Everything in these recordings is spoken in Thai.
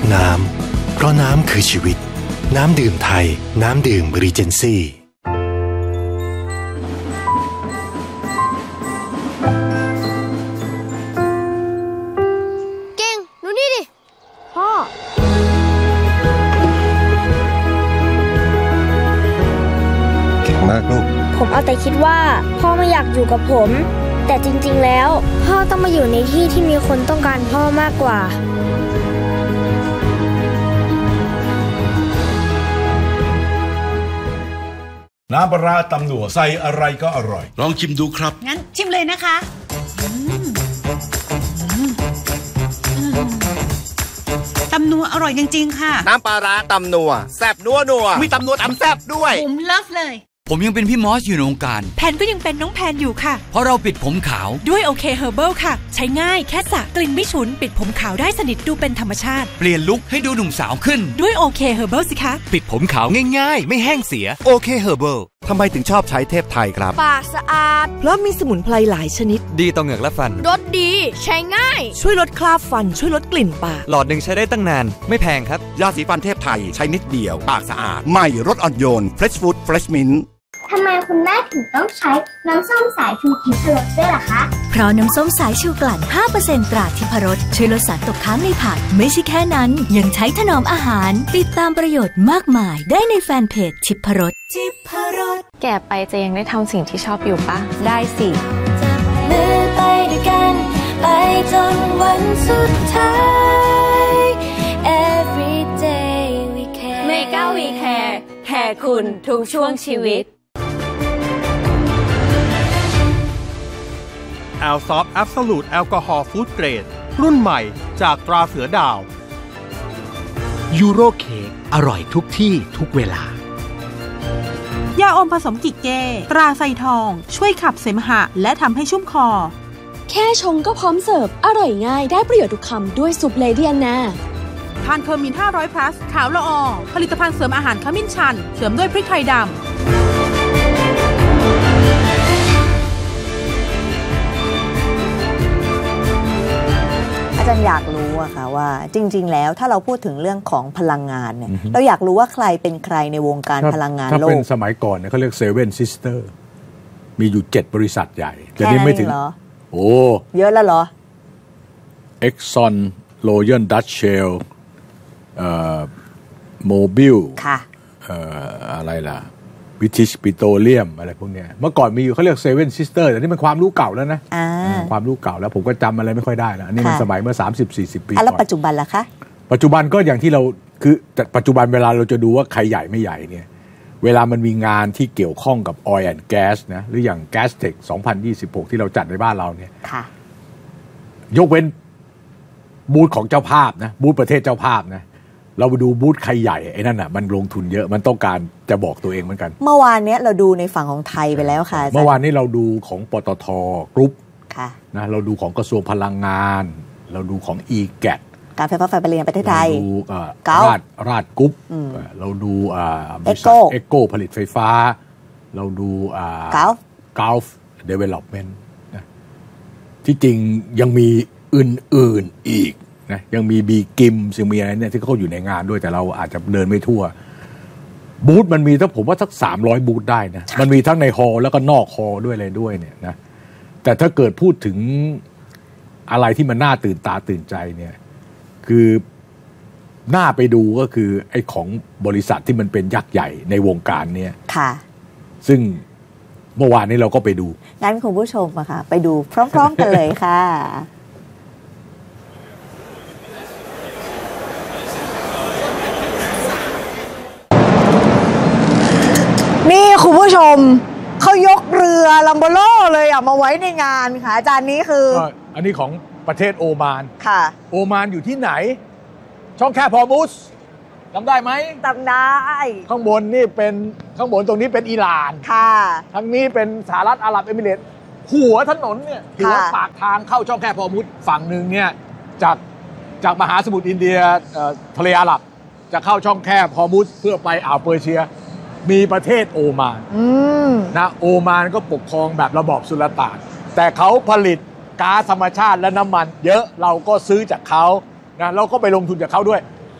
น้ำเพราะน้ำคือชีวิตน้ำดื่มไทยน้ำดื่มรีเจนซี่เก่งดูนี่ดิพ่อเก่งมากลูกผมเอาแต่คิดว่าพ่อไม่อยากอยู่กับผมแต่จริงๆแล้วพ่อต้องมาอยู่ในที่ที่มีคนต้องการพ่อมากกว่าน้ำปลาตำหนัวใส่อะไรก็อร่อยลองชิมดูครับงั้นชิมเลยนะคะตำนัวอร่อยจริงๆค่ะน้ำปลาตำนัวแซ่บนัวมีตำนัวตำแซ่บด้วยผมเลิฟเลยผมยังเป็นพี่มอสอยู่ในวงการแพนก็ยังเป็นน้องแพนอยู่ค่ะเพราะเราปิดผมขาวด้วยโอเคเฮอร์เบิลค่ะใช้ง่ายแค่สระกลิ่นไม่ฉุนปิดผมขาวได้สนิทดูเป็นธรรมชาติเปลี่ยนลุคให้ดูหนุ่มสาวขึ้นด้วยโอเคเฮอร์เบิลสิคะปิดผมขาวง่ายๆไม่แห้งเสียโอเคเฮอร์เบิลทำไมถึงชอบใช้เทพไทยครับปากสะอาดเพราะมีสมุนไพรหลายชนิดดีต่อเหงือกและฟันรสดีใช้ง่ายช่วยลดคราบฟันช่วยลดกลิ่นปากหลอดหนึ่งใช้ได้ตั้งนานไม่แพงครับยาสีฟันเทพไทยใช้นิดเดียวปากสะอาดใหม่รสอ่อนโยน Fresh Food Fresh Mint ทำไมคุณแม่ถึงต้องใช้น้ำส้มสายชูทิพรสด้วยล่ะคะเพราะน้ำส้มสายชูกลั่น 5% ตราทิพรสช่วยลดสารตกค้างในผักไม่ใช่แค่นั้นยังใช้ถนอมอาหารติดตามประโยชน์มากมายได้ในแฟนเพจทิพรสแก่ไปจะยังได้ทำสิ่งที่ชอบอยู่ปะได้สิจับมือไปด้วยกันไปจนวันสุดท้าย Every day we care Mega We Care แคร์คุณทุกช่วงชีวิตแอลซอฟแอบโซลูทแอลกอฮอล์ฟู้ดเกรดรุ่นใหม่จากตราเสือดาวยูโรเค้กอร่อยทุกที่ทุกเวลายาอมผสมกิกเก้ตราไซทองช่วยขับเสมหะและทำให้ชุ่มคอแค่ชงก็พร้อมเสิร์ฟอร่อยง่ายได้ประโยชน์ทุกคำด้วยซุปเลดี้แอนนาทานเคอร์มิน500 plus ขาวละออผลิตภัณฑ์เสริมอาหารขมิ้นชันเสริมด้วยพริกไทยดำอาจารย์อยากรู้อะค่ะว่าจริงๆแล้วถ้าเราพูดถึงเรื่องของพลังงานเนี่ยเราอยากรู้ว่าใครเป็นใครในวงการพลังงานโลกถ้าเป็นสมัยก่อนเนี่ยเขาเรียกSeven Sisterมีอยู่7บริษัทใหญ่แต่นี่ไม่ถึงโอ้เยอะแล้วเหรอ Exxon Royal Dutch Shell Mobil ค่ะอะไรล่ะ British Petroleum อะไรพวกเนี้ยเมื่อก่อนมีอยู่เขาเรียกSeven Sisterแต่นี่มันความรู้เก่าแล้วนะความรู้เก่าแล้วผมก็จำอะไรไม่ค่อยได้แล้วอันนี้มันสมัยเมื่อ 30-40 ปีก่อนแล้วปัจจุบันล่ะคะปัจจุบันก็อย่างที่เราคือแต่ปัจจุบันเวลาเราจะดูว่าใครใหญ่ไม่ใหญ่เนี่ยเวลามันมีงานที่เกี่ยวข้องกับ Oil and Gas นะหรืออย่าง Gastech 2026 ที่เราจัดในบ้านเราเนี่ยยกเว้นบูธของเจ้าภาพนะบูธประเทศเจ้าภาพนะเราไปดูบูธใครใหญ่ไอ้นั่นน่ะมันลงทุนเยอะมันต้องการจะบอกตัวเองเหมือนกันเมื่อวานนี้เราดูในฝั่งของไทยไปแล้วค่ะเมื่อวานนี้เราดูของปตท.กรุ๊ปค่ะนะเราดูของกระทรวงพลังงานเราดูของ EGAT การไฟฟ้าฝ่ายผลิตแห่งประเทศไทยเราดูราชกรุ๊ปเราดูเอ็กโก้ผลิตไฟฟ้าเราดูGulf Development นะที่จริงยังมีอื่นๆอีกนะยังมีบีกิมซึ่งมีอะไรเนี่ยที่เขาอยู่ในงานด้วยแต่เราอาจจะเดินไม่ทั่วบูธมันมีถ้าผมว่าสัก300บูธได้นะมันมีทั้งในฮอลแล้วก็นอกฮอลด้วยอะไรด้วยเนี่ยนะแต่ถ้าเกิดพูดถึงอะไรที่มันน่าตื่นตาตื่นใจเนี่ยคือน่าไปดูก็คือไอ้ของบริษัทที่มันเป็นยักษ์ใหญ่ในวงการเนี่ยค่ะซึ่งเมื่อวานนี้เราก็ไปดูงั้นคุณผู้ชมอะค่ะไปดูพร้อมๆกันเลยค่ะนี่คุณผู้ชมเขายกเรือลัมโบโลเลยอะมาไว้ในงานค่ะอาจารย์นี้คืออันนี้ของประเทศโอมานค่ะโอมานอยู่ที่ไหนช่องแคบฮอร์มุสจำได้ไหมจำได้ข้างบนนี่เป็นข้างบนตรงนี้เป็นอิหร่านค่ะทางนี้เป็นสหรัฐอาหรับเอมิเรตส์หัวถนนเนี่ยหัวปากทางเข้าช่องแคบฮอร์มุสฝั่งหนึ่งเนี่ยจากมหาสมุทรอินเดียทะเลอาหรับจะเข้าช่องแคบฮอร์มุสเพื่อไปอ่าวเปอร์เซียมีประเทศโอมานนะโอมานก็ปกครองแบบระบอบสุลต่านแต่เขาผลิตก๊าซธรรมชาติและน้ำมันเยอะเราก็ซื้อจากเขานะเราก็ไปลงทุนจากเขาด้วย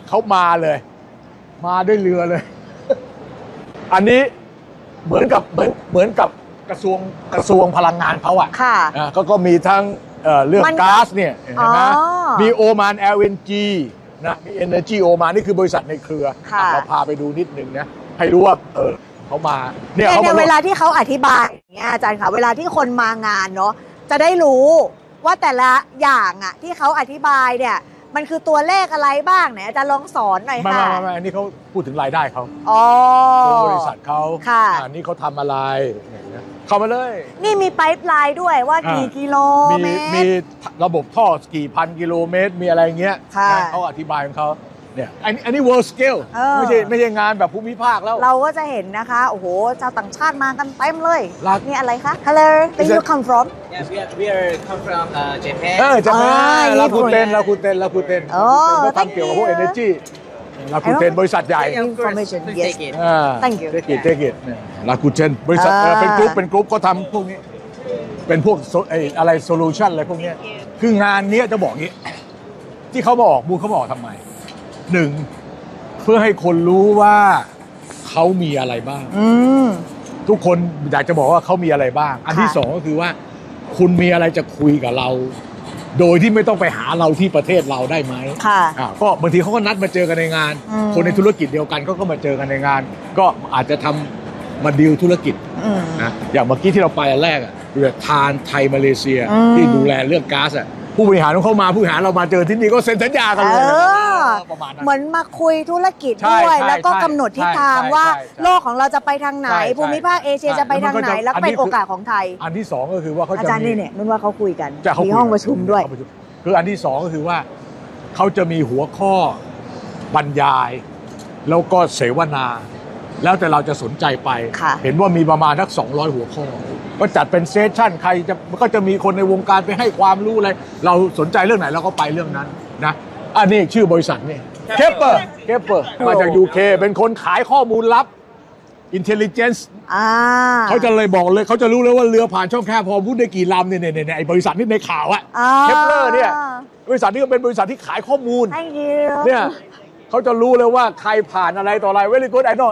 เขามาเลยมาด้วยเรือเลย อันนี้เหมือนกับกระทรวงพลังงานเขาอ่ะก็มีทั้งเรื่องก๊าซเนี่ยเห็นไหมมีโอมาน LNG นะมี Energy โอมานนี่คือบริษัทในเครือเราพาไปดูนิดนึงนะให้รู้ว่าเขามาเนี่ยเวลาที่เขาอธิบายอย่างเงี้ยอาจารย์ค่ะเวลาที่คนมางานเนาะจะได้รู้ว่าแต่ละอย่างอ่ะที่เขาอธิบายเนี่ยมันคือตัวเลขอะไรบ้างไหนอาจารย์ลองสอนหน่อยค่ะไม่อันนี้เขาพูดถึงรายได้เขาบริษัทเขาอันนี้เขาทำอะไรเข้ามาเลยนี่มีไพป์ไลน์ด้วยว่ากี่กิโลเมตรมีระบบท่อกี่พันกิโลเมตรมีอะไรเงี้ยเขาอธิบายของเขาเนี่ยอันนี้ world scale ไม่ใช่งานแบบภูมิภาคแล้วเราก็จะเห็นนะคะโอ้โหชาวต่างชาติมากันเต็มเลยนี่อะไรคะ Hello where you come from Yes we are come from Japan Japan ลาคูเตนก็ทำเกี่ยวกับพวก energy ลาคูเตนบริษัทใหญ่ information yes thank you take it ลาคูเตนบริษัทเป็นกรุ๊ปก็ทำพวกนี้เป็นพวกอะไร solution อะไรพวกนี้คืองานนี้จะบอกงี้ที่เขามาออกบูธเขามาออกทำไมหนึ่งเพื่อให้คนรู้ว่าเขามีอะไรบ้างทุกคนอยากจะบอกว่าเขามีอะไรบ้างอันที่สองก็คือว่าคุณมีอะไรจะคุยกับเราโดยที่ไม่ต้องไปหาเราที่ประเทศเราได้ไหมก็บางทีเขาก็นัดมาเจอกันในงานคนในธุรกิจเดียวกันก็มาเจอกันในงานก็อาจจะทำมาดีลธุรกิจนะอย่างเมื่อกี้ที่เราไปอันแรกทานไทยมาเลเซียที่ดูแลเรื่องก๊าซผู้บริหารของเขามาผู้บริหารเรามาเจอที่นี่ก็เซ็นสัญญากันเลยประมาณนั้นเหมือนมาคุยธุรกิจด้วยแล้วก็กำหนดทิศทางว่าโลกของเราจะไปทางไหนภูมิภาคเอเชียจะไปทางไหนแล้วเป็นโอกาสของไทยอันที่สองก็คือว่าเขาจะอาจารย์นี่เนี่ยนุ่นว่าเขาคุยกันมีห้องประชุมด้วยคืออันที่สองก็คือว่าเขาจะมีหัวข้อบรรยายแล้วก็เสวนาแล้วแต่เราจะสนใจไปเห็นว่ามีประมาณสัก200หัวข้อก็จัดเป็นเซสชั่นใครก็จะมีคนในวงการไปให้ความรู้อะไรเราสนใจเรื่องไหนเราก็ไปเรื่องนั้นนะอันนี้ชื่อบริษัทนี่เคปเปอร์มาจาก UK เป็นคนขายข้อมูลลับ intelligence เขาจะเลยบอกเลยเขาจะรู้เลยว่าเรือผ่านช่องแคบพอพูดได้กี่ลำเนี่ยไอ้บริษัทนี้ในข่าวอะเคปเปอร์เนี่ยบริษัทนี้ก็เป็นบริษัทที่ขายข้อมูลเนี่ยเขาจะรู้เลยว่าใครผ่านอะไรต่ออะไร very good I know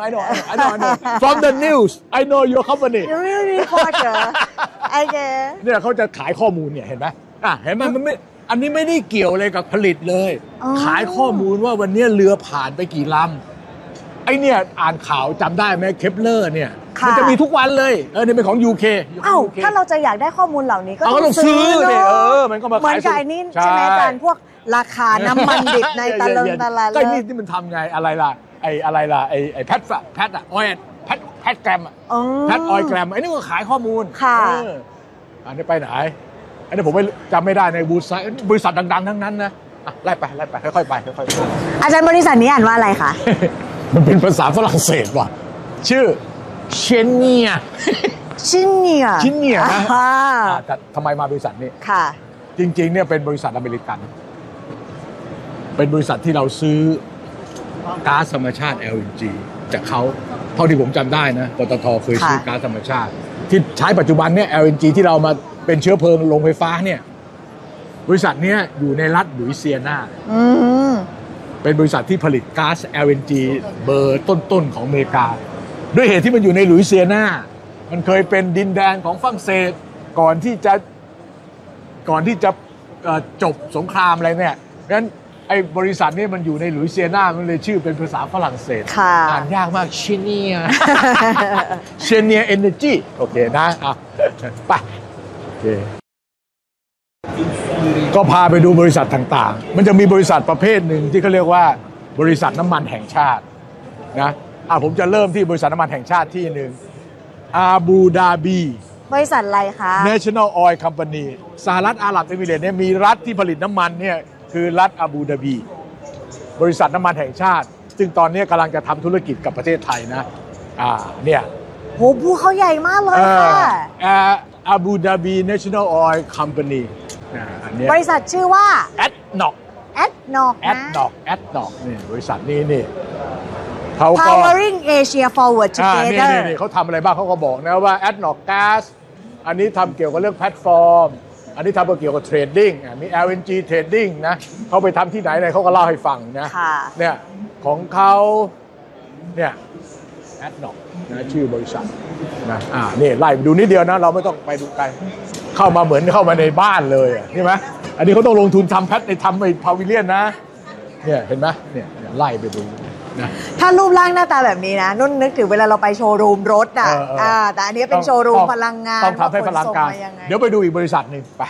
from the news I know your company you really reporter เนี่ยเขาจะขายข้อมูลเนี่ยเห็นไหมเห็นไหมมันไม่อันนี้ไม่ได้เกี่ยวอะไรกับผลิตเลยขายข้อมูลว่าวันนี้เรือผ่านไปกี่ลำไอเนี่ยอ่านข่าวจำได้ไหมเคปเลอร์เนี่ยมันจะมีทุกวันเลยนี่เป็นของ UK ถ้าเราจะอยากได้ข้อมูลเหล่านี้ก็ต้องซื้อเนี่ยมันก็มาขายเหมือนกับไอ้นี่ใช่ไหมอาจารย์พวกราคาน้ำมันดิบในตะลึงตะลาเลยก็นี่มันทำไงอะไรล่ะไอ้แพทออยแพทแกรมแพทออยแกรมไอ้นี่ก็ขายข้อมูลอันนี้ไปไหนอันนี้ผมไม่จำไม่ได้ในบูธไซต์บริษัทดังๆทั้งนั้นนะไล่ไปค่อยๆไปอาจารย์บริษัทนี้อ่านว่าอะไรคะมันเป็นภาษาฝรั่งเศสว่ะชื่อเชนเนียนะแต่ทำไมมาบริษัทนี้ค่ะจริงๆเนี่ยเป็นบริษัทอเมริกันเป็นบริษัทที่เราซื้อก๊าซธรรมชาติ LNG จากเขาเท่าที่ผมจำได้นะปตท.เคยซื้อก๊าซธรรมชาติที่ใช้ปัจจุบันเนี่ย LNG ที่เรามาเป็นเชื้อเพลิงโรงไฟฟ้าเนี่ยบริษัทนี้อยู่ในรัฐลุยเซียนาเป็นบริษัทที่ผลิตก๊าซ LNG เบอร์ต้นๆของอเมริกาด้วยเหตุที่มันอยู่ในลุยเซียนามันเคยเป็นดินแดนของฝรั่งเศสก่อนที่จะจบสงครามอะไรเนี่ยงั้นไอ้บริษัทนี้มันอยู่ในลุยเซียนามันเลยชื่อเป็นภาษาฝรั่งเศสอ่านยากมากเชเนียเอเนอร์จีโอเคนะไปโอเคก็พาไปดูบริษัทต่างๆมันจะมีบริษัทประเภทหนึ่งที่เขาเรียกว่าบริษัทน้ำมันแห่งชาตินะผมจะเริ่มที่บริษัทน้ำมันแห่งชาติที่หนึ่งอาบูดาบีบริษัทอะไรคะ National Oil Company สหรัฐอาหรับเอมิเรตส์เนี่ยมีรัฐที่ผลิตน้ำมันเนี่ยคือรัฐอาบูดาบีบริษัทน้ำมันแห่งชาติซึ่งตอนนี้กำลังจะทำธุรกิจกับประเทศไทยนะเนี่ยโหภูเขาใหญ่มากเลยค่ะอาบูดาบี National Oil Company บริษัทชื่อว่า ADNOC นี่บริษัทนี้นี่เขาก็ Powering Asia Forward Together นี่เขาทำอะไรบ้างเขาก็บอกนะว่า ADNOC Gas อันนี้ทำเกี่ยวกับเรื่องแพลตฟอร์มอันนี้ทำเกี่ยวกับเทรดดิ้งมี LNG Trading นะเขาไปทำที่ไหนอะไรเขาก็เล่าให้ฟังนะเนี่ยของเขาเนี่ยแอดน็อกนะชื่อบริษัทนะนี่ไล่ไปดูนิดเดียวนะเราไม่ต้องไปดูไกลเข้ามาเหมือนเข้ามาในบ้านเลยใช่ไหมอันนี้เขาต้องลงทุนทำแพทในทำไอ้พาวิเลียนนะเนี่ยเห็นไหมเนี่ยไล่ไปดูนะถ้ารูปร่างหน้าตาแบบนี้นะนุ่นนึกถึงเวลาเราไปโชว์รูมรถแต่อันนี้เป็นโชว์รูมพลังงานต้องทำให้พลังงานเดี๋ยวไปดูอีกบริษัทหนึ่งไป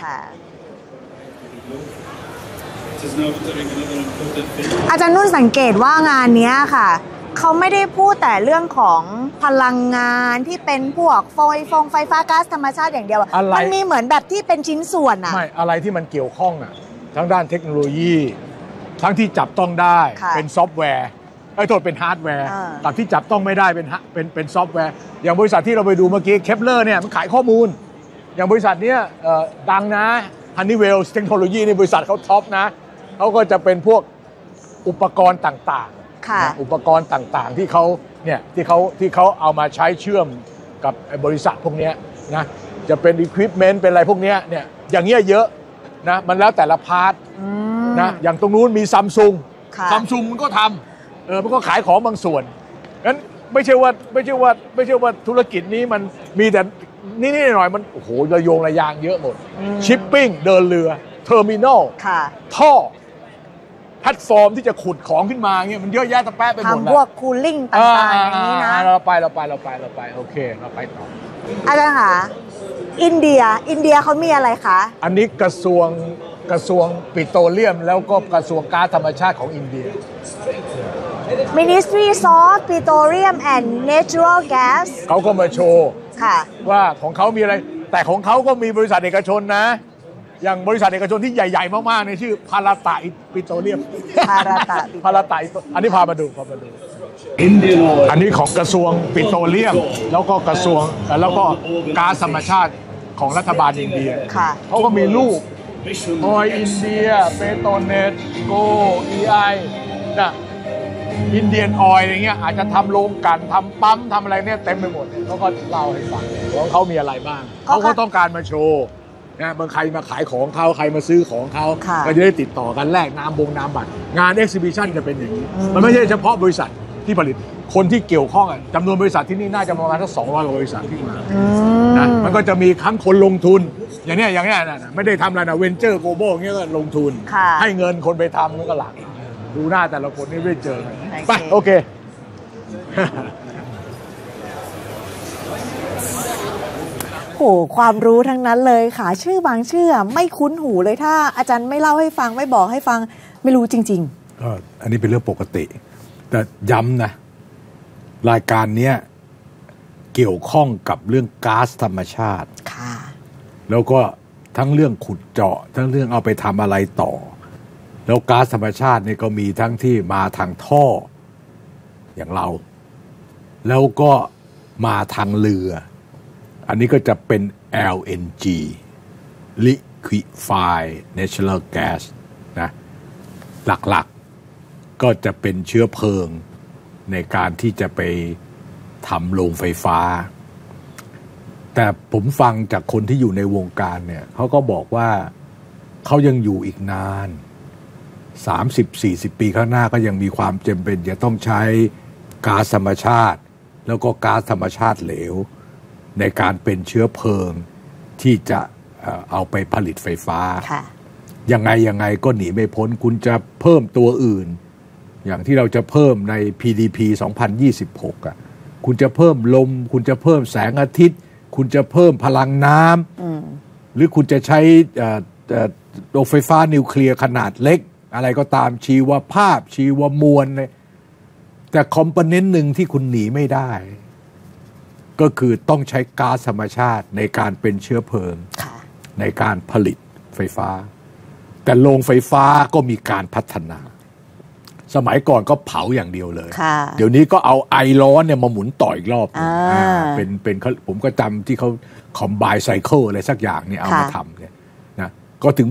อาจารย์นุ่นสังเกตว่างานนี้ค่ะเขาไม่ได้พูดแต่เรื่องของพลังงานที่เป็นพวกไฟฟ้าก๊าซธรรมชาติอย่างเดียวมันมีเหมือนแบบที่เป็นชิ้นส่วนไม่อะไรที่มันเกี่ยวข้องทั้งด้านเทคโนโลยีทั้งที่จับต้องได้เป็นซอฟต์แวร์โทษเป็นฮาร์ดแวร์กับที่จับต้องไม่ได้เป็นซอฟต์แวร์อย่างบริษัทที่เราไปดูเมื่อกี้เคปเลอร์เนี่ยมันขายข้อมูลอย่างบริษัทนี้ดังนะฮันนี่เวลเทคโนโลยีในบริษัทเขาท็อปนะเขาก็จะเป็นพวกอุปกรณ์ต่างๆอุปกรณ์ต่างๆที่เขาเนี่ยที่เขาเอามาใช้เชื่อมกับบริษัทพวกนี้นะจะเป็นอุปกรณ์เป็นอะไรพวกนี้เนี่ยอย่างเงี้ยเยอะนะมันแล้วแต่ละพาร์ทนะอย่างตรงนู้นมีซัมซุงมันก็ทำมันก็ขายของบางส่วนงั้นไม่ใช่ว่าธุรกิจนี้มันมีแต่นี่หน่อยมันโอ้โหระโยงระยางเยอะหมดชิปปิ้งเดินเรือเทอร์มินอลท่อแพลตฟอร์มที่จะขุดของขึ้นมาเงี้ยมันเยอะแยะตะแปะไปหมดทำพวกคูลลิ่งต่างๆอย่างนี้นะเราไปโอเคเราไปต่ออาจารย์คะอินเดียเขามีอะไรคะอันนี้กระทรวงปิโตรเลียมแล้วก็กระทรวงก๊าซธรรมชาติของอินเดีย Ministry of Petroleum and Natural Gas เขาก็มาโชว์ว่าของเขามีอะไรแต่ของเขาก็มีบริษัทเอกชนนะอย่างบริษัทเอกชนที่ใหญ่ๆมากๆในชื่อพาราตาปิโตรเลียมพาราตาอันนี้พามาดูอันนี้ของกระทรวงปิโตรเลียมแล้วก็กระทรวงแล้วก็ก๊าซธรรมชาติของรัฐบาลอินเดียเขาก็มีลูกออยอินเดียเปโตรเน็ตโกEIนะอินเดียนออยอะไรเงี้ยอาจจะทำโรงกลั่นทำปั๊มทำอะไรเนี่ยเต็มไปหมดเขาก็เล่าให้ฟังว่าเขามีอะไรบ้างเขาก็ต้องการมาโชว์นะบางใครมาขายของเขาใครมาซื้อของเขาก็จะได้ติดต่อกันแลกนามบัตรงานเอ็กซิบิชันจะเป็นอย่างนี้มันไม่ใช่เฉพาะบริษัทที่ผลิตคนที่เกี่ยวข้องจำนวนบริษัทที่นี่น่าจะประมาณสัก200 กว่าบริษัทที่มานะมันก็จะมีทั้งคนลงทุนอย่างนี้ไม่ได้ทำอะไรนะเวนเจอร์โกลบอลเงี้ยก็ลงทุนให้เงินคนไปทำมันก็หลักดูหน้าแต่ละคนนี่ไม่เจอไปโอเคโหความรู้ทั้งนั้นเลยค่ะชื่อบางชื่อไม่คุ้นหูเลยถ้าอาจารย์ไม่เล่าให้ฟังไม่บอกให้ฟังไม่รู้จริงๆอันนี้เป็นเรื่องปกติแต่ย้ำนะรายการนี้เกี่ยวข้องกับเรื่องก๊าซธรรมชาติค่ะแล้วก็ทั้งเรื่องขุดเจาะทั้งเรื่องเอาไปทำอะไรต่อแล้วก๊าซธรรมชาตินี่ก็มีทั้งที่มาทางท่ออย่างเราแล้วก็มาทางเรืออันนี้ก็จะเป็น LNG Liquefied Natural Gas นะหลักๆก็จะเป็นเชื้อเพลิงในการที่จะไปทำโรงไฟฟ้าแต่ผมฟังจากคนที่อยู่ในวงการเนี่ยเขาก็บอกว่าเขายังอยู่อีกนาน30-40 ปีข้างหน้าก็ยังมีความจำเป็นจะต้องใช้ก๊าซธรรมชาติแล้วก็ก๊าซธรรมชาติเหลวในการเป็นเชื้อเพลิงที่จะเอาไปผลิตไฟฟ้ายังไงก็หนีไม่พ้นคุณจะเพิ่มตัวอื่นอย่างที่เราจะเพิ่มใน PDP 2026คุณจะเพิ่มลมคุณจะเพิ่มแสงอาทิตย์คุณจะเพิ่มพลังน้ำหรือคุณจะใช้โรงไฟฟ้านิวเคลียร์ขนาดเล็กอะไรก็ตามชีวภาพชีวมวลแต่คอมโพเนนต์หนึ่งที่คุณหนีไม่ได้ก็คือต้องใช้ก๊าซธรรมชาติในการเป็นเชื้อเพลิงในการผลิตไฟฟ้าแต่โรงไฟฟ้าก็มีการพัฒนาสมัยก่อนก็เผาอย่างเดียวเลยเดี๋ยวนี้ก็เอาไอร้อนเนี่ยมาหมุนต่ออีกรอบเป็นผมก็จำที่เขาคอมไบน์ไซเคิลอะไรสักอย่างเนี่ยเอามาทำเนี่ยนะก็ถึง